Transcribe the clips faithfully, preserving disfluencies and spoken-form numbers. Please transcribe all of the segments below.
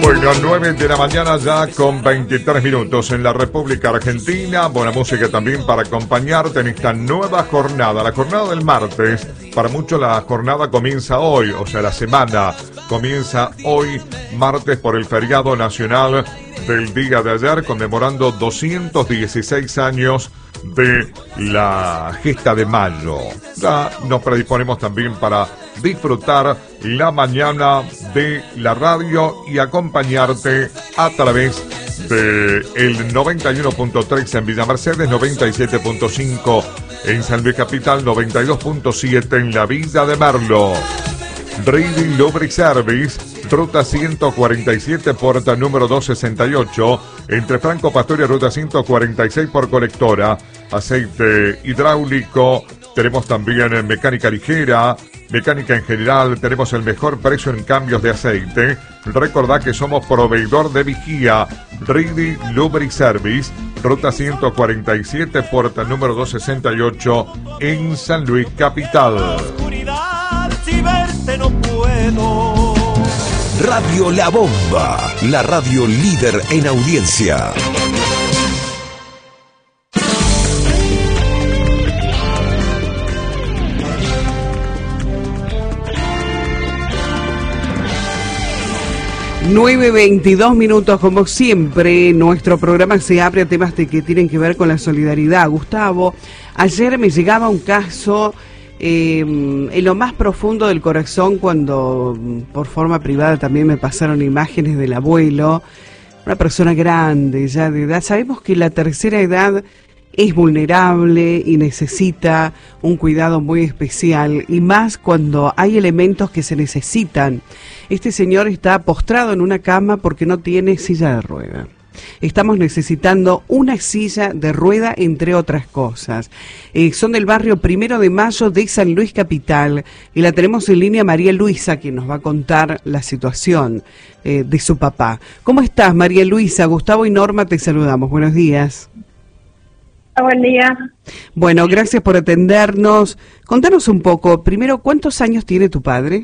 Bueno, nueve de la mañana ya con veintitrés minutos en la República Argentina. Buena música también para acompañarte en esta nueva jornada, la jornada del martes. Para muchos la jornada comienza hoy, o sea, la semana comienza hoy, martes, por el feriado nacional del día de ayer, conmemorando doscientos dieciséis años de la gesta de mayo. Ya nos predisponemos también para disfrutar la mañana de la radio y acompañarte a través de el noventa y uno punto tres en Villa Mercedes, noventa y siete punto cinco en San Luis Capital, noventa y dos punto siete en la Villa de Merlo. Reading Lubric Service, ruta ciento cuarenta y siete, puerta número doscientos sesenta y ocho, entre Franco Pastor y ruta ciento cuarenta y seis por colectora. Aceite hidráulico, tenemos también mecánica ligera, mecánica en general, tenemos el mejor precio en cambios de aceite. Recordá que somos proveedor de vigía. Reading Lubric Service, ruta ciento cuarenta y siete, puerta número doscientos sesenta y ocho en San Luis Capital. Si verte no puedo. Radio La Bomba, la radio líder en audiencia. nueve veintidós minutos, como siempre, nuestro programa se abre a temas de que tienen que ver con la solidaridad. Gustavo, ayer me llegaba un caso eh, en lo más profundo del corazón cuando por forma privada también me pasaron imágenes del abuelo, una persona grande ya de edad. Sabemos que la tercera edad es vulnerable y necesita un cuidado muy especial, y más cuando hay elementos que se necesitan. Este señor está postrado en una cama porque no tiene silla de rueda. Estamos necesitando una silla de rueda, entre otras cosas. Eh, son del barrio Primero de Mayo de San Luis Capital, y la tenemos en línea María Luisa, quien nos va a contar la situación eh, de su papá. ¿Cómo estás, María Luisa? Gustavo y Norma te saludamos. Buenos días. Buen día. Bueno, gracias por atendernos. Contanos un poco, primero, ¿cuántos años tiene tu padre?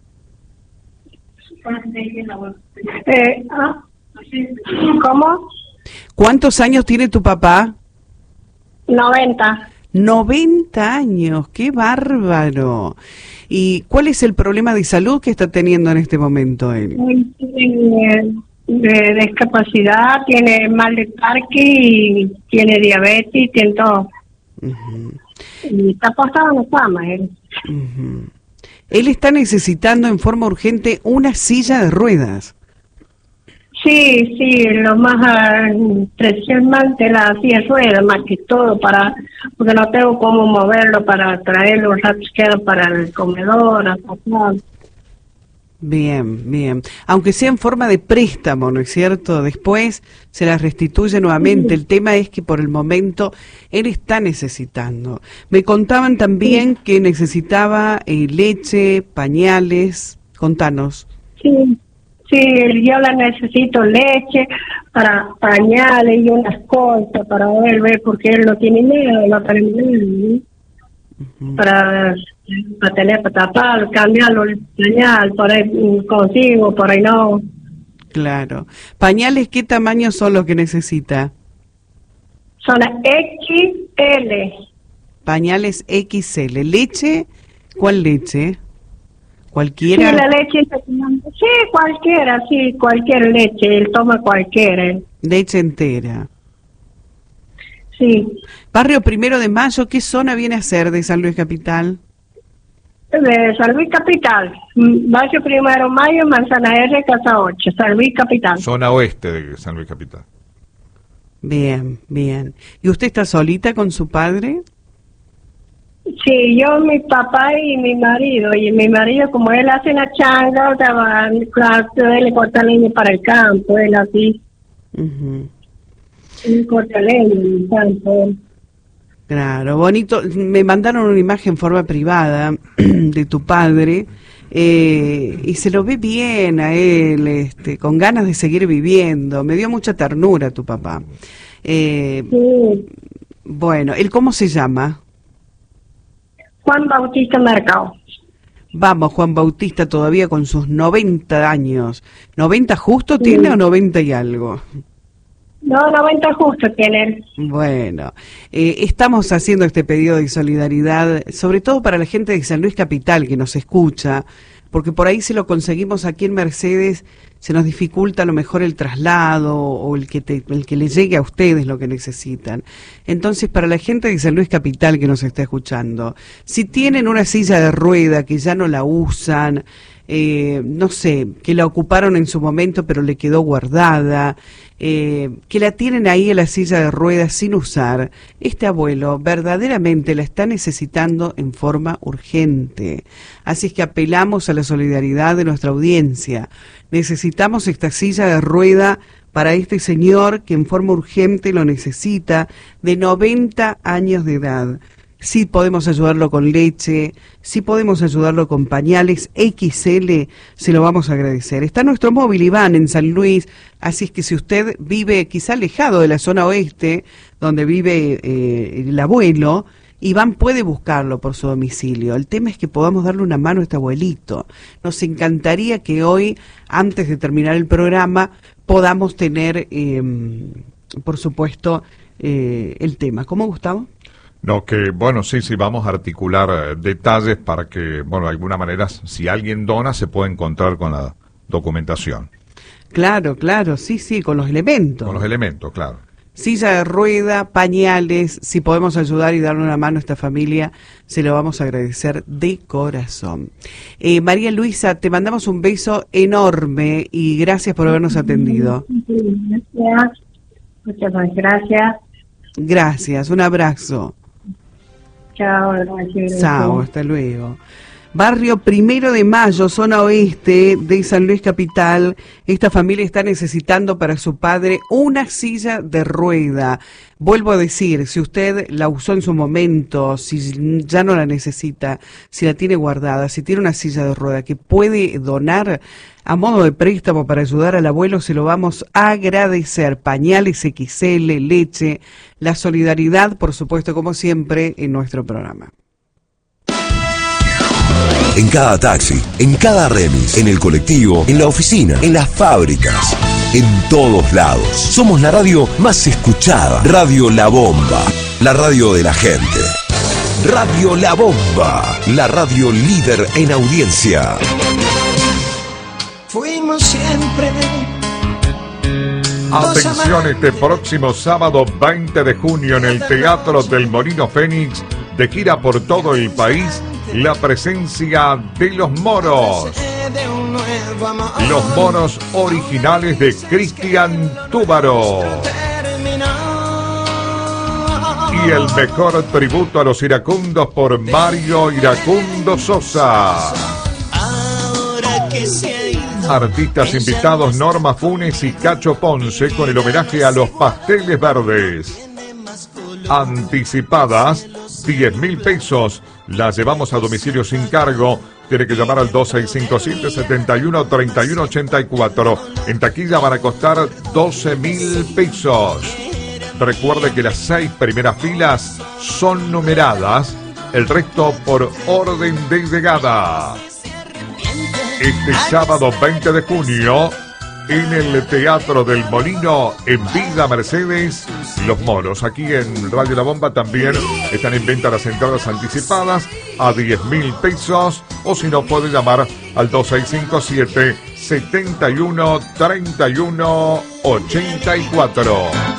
Eh, ah, ¿Cómo? ¿Cuántos años tiene tu papá? noventa. noventa años, qué bárbaro. ¿Y cuál es el problema de salud que está teniendo en este momento él? Tiene de discapacidad, tiene mal de Parkinson y tiene diabetes, tiene todo. Uh-huh. Y está postrado en la cama él. Uh-huh. Él está necesitando en forma urgente una silla de ruedas. Sí, sí, lo más impresionante es la silla de ruedas, más que todo, para porque no tengo cómo moverlo para traerlo un rato queda para el comedor, a pasar. Bien, bien. Aunque sea en forma de préstamo, ¿no es cierto? Después se la restituye nuevamente. Sí. El tema es que por el momento él está necesitando. Me contaban también sí. que necesitaba eh, leche, pañales. Contanos. Sí, sí, yo la necesito leche para pañales y unas cosas para él ver, porque él no tiene nada, no tiene nada, ¿no? Uh-huh. Para... para tener para tapar, cambiarlo el pañal, por ahí consigo, por ahí no. Claro. ¿Pañales qué tamaño son los que necesita? Son equis ele. Pañales equis ele. ¿Leche? ¿Cuál leche? ¿Cualquiera? Sí, la leche, sí, cualquiera, sí, cualquier leche, él toma cualquiera. Leche entera. Sí. Barrio Primero de Mayo, ¿qué zona viene a ser de San Luis Capital? De San Luis Capital, Barrio Primero de Mayo, Manzana R, Casa ocho, San Luis Capital. Zona oeste de San Luis Capital. Bien, bien. ¿Y usted está solita con su padre? Sí, yo, mi papá y mi marido. Y mi marido, como él hace la changa, estaba, claro, él le corta leña para el campo, él así. Uh-huh. Él corta leña en el campo. Claro, bonito. Me mandaron una imagen en forma privada de tu padre eh, y se lo ve bien a él, este, con ganas de seguir viviendo. Me dio mucha ternura tu papá. Eh, sí. Bueno, ¿él cómo se llama? Juan Bautista Mercado. Vamos, Juan Bautista todavía con sus noventa años. ¿noventa justo tiene sí. o noventa y algo? No, noventa justo tiene él. Bueno, eh, estamos haciendo este pedido de solidaridad, sobre todo para la gente de San Luis Capital que nos escucha, porque por ahí si lo conseguimos aquí en Mercedes se nos dificulta a lo mejor el traslado o el que, te, el que le llegue a ustedes lo que necesitan. Entonces, para la gente de San Luis Capital que nos está escuchando, si tienen una silla de rueda que ya no la usan, eh, no sé, que la ocuparon en su momento pero le quedó guardada, eh, que la tienen ahí en la silla de ruedas sin usar, este abuelo verdaderamente la está necesitando en forma urgente. Así es que apelamos a la solidaridad de nuestra audiencia. Necesitamos esta silla de rueda para este señor que en forma urgente lo necesita, de noventa años de edad. Sí podemos ayudarlo con leche, sí podemos ayudarlo con pañales equis ele, se lo vamos a agradecer. Está nuestro móvil Iván en San Luis, así es que si usted vive quizá alejado de la zona oeste, donde vive eh, el abuelo, Iván puede buscarlo por su domicilio. El tema es que podamos darle una mano a este abuelito. Nos encantaría que hoy, antes de terminar el programa, podamos tener, eh, por supuesto, eh, el tema. ¿Cómo, Gustavo? No, que bueno, sí, sí, vamos a articular eh, detalles para que, bueno, de alguna manera, si alguien dona, se pueda encontrar con la documentación. Claro, claro, sí, sí, con los elementos. Con los elementos, claro. Silla de rueda, pañales, si podemos ayudar y darle una mano a esta familia, se lo vamos a agradecer de corazón. Eh, María Luisa, te mandamos un beso enorme y gracias por habernos atendido. Gracias, muchas gracias. Gracias, un abrazo. Chao, gracias. Chao, hasta luego. Barrio Primero de Mayo, zona oeste de San Luis Capital. Esta familia está necesitando para su padre una silla de rueda. Vuelvo a decir, si usted la usó en su momento, si ya no la necesita, si la tiene guardada, si tiene una silla de rueda que puede donar a modo de préstamo para ayudar al abuelo, se lo vamos a agradecer. Pañales equis ele, leche, la solidaridad, por supuesto, como siempre, en nuestro programa. En cada taxi, en cada remis, en el colectivo, en la oficina, en las fábricas, en todos lados. Somos la radio más escuchada. Radio La Bomba, la radio de la gente. Radio La Bomba, la radio líder en audiencia. Fuimos siempre. Atención, este próximo sábado veinte de junio en el Teatro del Molino Fénix, de gira por todo el país, la presencia de Los Moros. Los Moros originales de Cristian Túbaro. Y el mejor tributo a los iracundos por Mario Iracundo Sosa. Artistas invitados Norma Funes y Cacho Ponce con el homenaje a los Pasteles Verdes. Anticipadas diez mil pesos. Las llevamos a domicilio sin cargo. Tiene que llamar al dos seis cinco siete, siete uno, tres uno ocho cuatro. En taquilla van a costar doce mil pesos. Recuerde que las seis primeras filas son numeradas, el resto por orden de llegada. Este sábado veinte de junio, en el Teatro del Molino, en Villa Mercedes, Los Moros. Aquí en Radio La Bomba también están en venta las entradas anticipadas a diez mil pesos, o si no, puede llamar al dos seis cinco siete, siete uno, tres uno ocho cuatro.